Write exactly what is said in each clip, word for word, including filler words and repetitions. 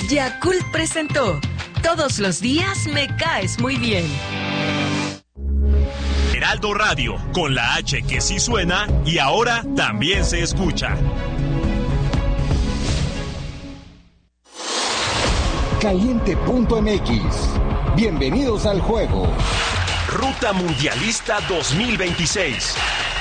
Yakult presentó Todos los días me caes muy bien. Heraldo Radio, con la H que sí suena y ahora también se escucha. Caliente punto m x. Bienvenidos al juego. Ruta Mundialista dos mil veintiséis.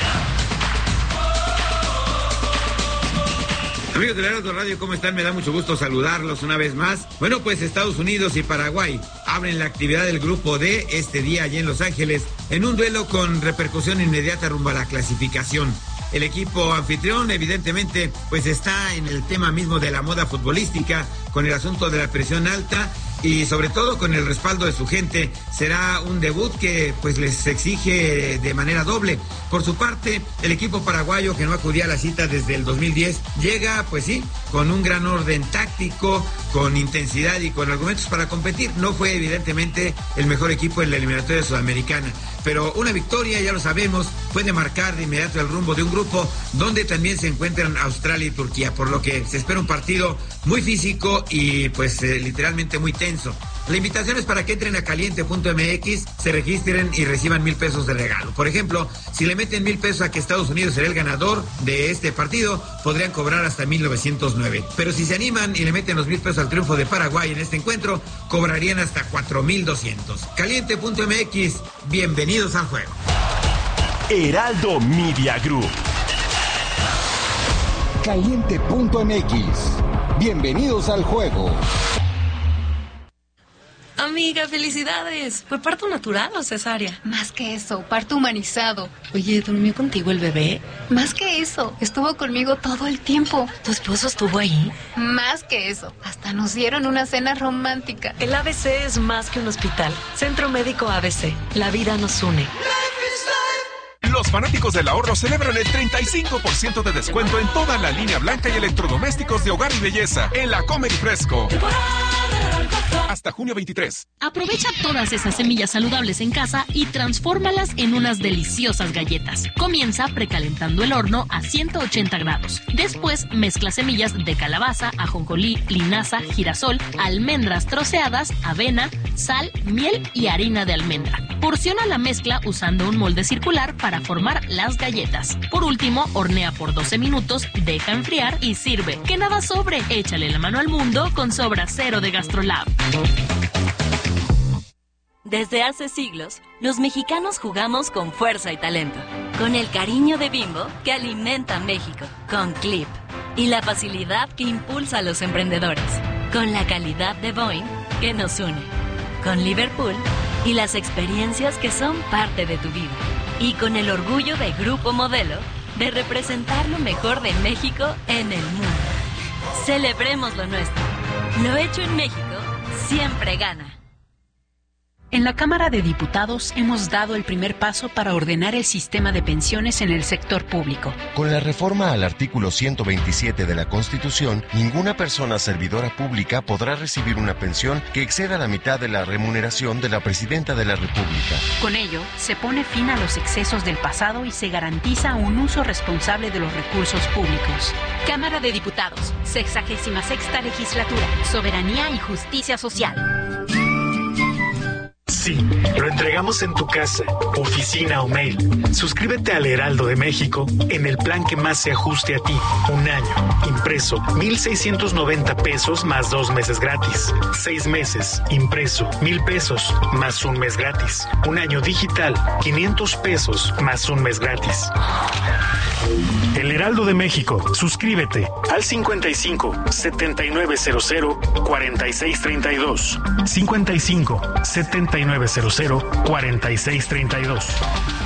Amigos de Heraldo Radio, ¿cómo están? Me da mucho gusto saludarlos una vez más. Bueno, pues Estados Unidos y Paraguay abren la actividad del Grupo D este día allí en Los Ángeles, en un duelo con repercusión inmediata rumbo a la clasificación. El equipo anfitrión, evidentemente, pues está en el tema mismo de la moda futbolística, con el asunto de la presión alta y sobre todo con el respaldo de su gente. Será un debut que pues les exige de manera doble. Por su parte, el equipo paraguayo, que no acudía a la cita desde el dos mil diez, llega, pues sí, con un gran orden táctico, con intensidad y con argumentos para competir. No fue evidentemente el mejor equipo en la eliminatoria sudamericana, pero una victoria, ya lo sabemos, puede marcar de inmediato el rumbo de un grupo donde también se encuentran Australia y Turquía, por lo que se espera un partido muy físico y pues eh, literalmente muy tenso. La invitación es para que entren a caliente punto m x, se registren y reciban mil pesos de regalo. Por ejemplo, si le meten mil pesos a que Estados Unidos será el ganador de este partido, podrían cobrar hasta mil novecientos nueve. Pero si se animan y le meten los mil pesos al triunfo de Paraguay en este encuentro, cobrarían hasta cuatro mil doscientos. caliente punto m x, bienvenidos al juego. Heraldo Media Group. Caliente punto m x, bienvenidos al juego. Amiga, felicidades. ¿Fue parto natural o cesárea? Más que eso, parto humanizado. Oye, ¿durmió contigo el bebé? Más que eso, estuvo conmigo todo el tiempo. ¿Tu esposo estuvo ahí? Más que eso, hasta nos dieron una cena romántica. El A B C es más que un hospital. Centro Médico A B C. La vida nos une. Los fanáticos del ahorro celebran el treinta y cinco por ciento de descuento en toda la línea blanca y electrodomésticos de hogar y belleza en la Comer y Fresco. Hasta junio veintitrés. Aprovecha todas esas semillas saludables en casa y transfórmalas en unas deliciosas galletas. Comienza precalentando el horno a ciento ochenta grados. Después mezcla semillas de calabaza, ajonjolí, linaza, girasol, almendras troceadas, avena, sal, miel y harina de almendra. Porciona la mezcla usando un molde circular para formar las galletas. Por último, hornea por doce minutos, deja enfriar y sirve. Que nada sobre, échale la mano al mundo con Sobra Cero de GastroLab. Desde hace siglos, los mexicanos jugamos con fuerza y talento, con el cariño de Bimbo que alimenta a México, con Clip y la facilidad que impulsa a los emprendedores, con la calidad de Boeing que nos une, con Liverpool y las experiencias que son parte de tu vida, y con el orgullo de Grupo Modelo de representar lo mejor de México en el mundo. Celebremos lo nuestro. Lo hecho en México siempre gana. En la Cámara de Diputados hemos dado el primer paso para ordenar el sistema de pensiones en el sector público. Con la reforma al artículo ciento veintisiete de la Constitución, ninguna persona servidora pública podrá recibir una pensión que exceda la mitad de la remuneración de la Presidenta de la República. Con ello, se pone fin a los excesos del pasado y se garantiza un uso responsable de los recursos públicos. Cámara de Diputados, sexagésima sexta legislatura, soberanía y justicia social. Sí, lo entregamos en tu casa, oficina o mail. Suscríbete al Heraldo de México en el plan que más se ajuste a ti. Un año, impreso, mil seiscientos noventa pesos más dos meses gratis. Seis meses, impreso, mil pesos más un mes gratis. Un año digital, quinientos pesos más un mes gratis. El Heraldo de México, suscríbete al cincuenta y cinco, setenta y nueve cero cero, cuarenta y seis treinta y dos. cincuenta y cinco, setenta y nueve cero cero, cuarenta y seis treinta y dos.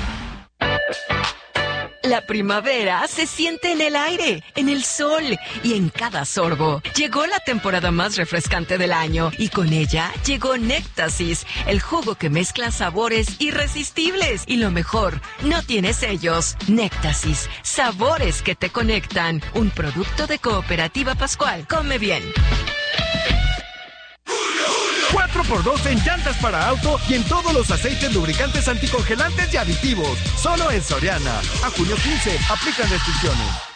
La primavera se siente en el aire, en el sol y en cada sorbo. Llegó la temporada más refrescante del año y con ella llegó Néctasis, el jugo que mezcla sabores irresistibles. Y lo mejor, no tiene sellos. Néctasis, sabores que te conectan. Un producto de Cooperativa Pascual. Come bien. cuatro por dos en llantas para auto y en todos los aceites lubricantes anticongelantes y aditivos. Solo en Soriana. A junio quince, aplican restricciones.